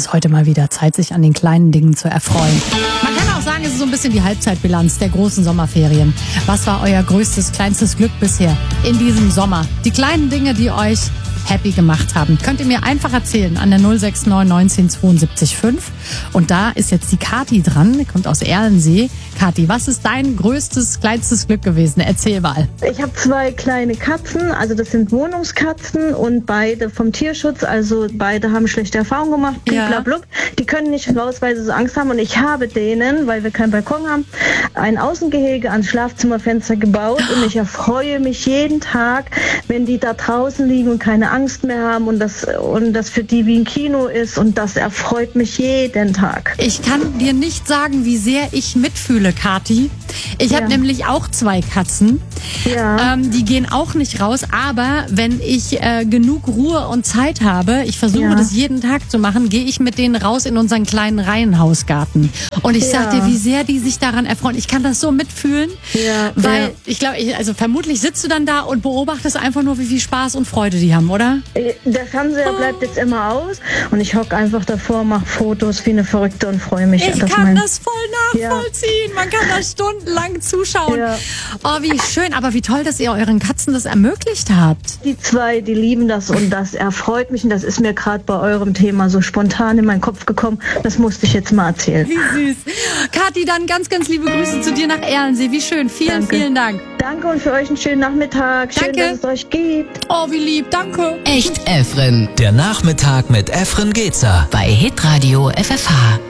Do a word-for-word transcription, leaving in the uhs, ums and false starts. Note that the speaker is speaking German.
ist heute mal wieder Zeit, sich an den kleinen Dingen zu erfreuen. Man kann auch sagen, es ist so ein bisschen die Halbzeitbilanz der großen Sommerferien. Was war euer größtes, kleinstes Glück bisher in diesem Sommer? Die kleinen Dinge, die euch happy gemacht haben. Könnt ihr mir einfach erzählen an der null sechs neun neunzehn zweiundsiebzig fünf. Und da ist jetzt die Kathi dran, die kommt aus Erlensee. Kathi, was ist dein größtes, kleinstes Glück gewesen? Erzähl mal. Ich habe zwei kleine Katzen, also das sind Wohnungskatzen und beide vom Tierschutz, also beide haben schlechte Erfahrungen gemacht, bliblablub. Die können nicht raus, weil sie so Angst haben und ich habe denen, weil wir keinen Balkon haben, ein Außengehege ans Schlafzimmerfenster gebaut und ich erfreue mich jeden Tag, wenn die da draußen liegen und keine Angst mehr haben und das, und das für die wie ein Kino ist und das erfreut mich jeden Tag. Ich kann dir nicht sagen, wie sehr ich mitfühle, Kathi. Ich habe Ja. nämlich auch zwei Katzen. Ja. Ähm, die gehen auch nicht raus, aber wenn ich äh, genug Ruhe und Zeit habe, ich versuche Ja. das jeden Tag zu machen, gehe ich mit denen raus in unseren kleinen Reihenhausgarten. Und ich sag Ja. dir, wie sehr die sich daran erfreuen. Ich kann das so mitfühlen, Ja, weil ja. ich glaube, ich, also vermutlich sitzt du dann da und beobachtest einfach nur, wie viel Spaß und Freude die haben, oder? Der Fernseher bleibt jetzt immer aus und ich hocke einfach davor, mache Fotos wie eine Verrückte und freue mich. Ich dass kann mein- das voll nachvollziehen. Man kann da stundenlang zuschauen. Ja. Oh, wie schön. Aber wie toll, dass ihr euren Katzen das ermöglicht habt. Die zwei, die lieben das und das erfreut mich und das ist mir gerade bei eurem Thema so spontan in meinen Kopf gekommen. Das musste ich jetzt mal erzählen. Wie süß. Kathi, dann ganz, ganz liebe Grüße zu dir nach Erlensee. Wie schön. Vielen, Danke. vielen Dank. Danke und für euch einen schönen Nachmittag. Schön, Danke. dass es euch gibt. Oh, wie lieb. Danke. Echt Efren. Der Nachmittag mit Efren Gezer. Bei Hitradio F F H.